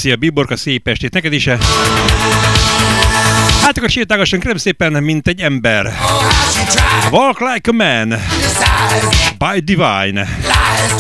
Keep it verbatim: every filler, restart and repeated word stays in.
Szia Biborka, szép estét neked is. Hát akkor sétálgassunk, kérem szépen, mint egy ember. Walk like a man. By Divine.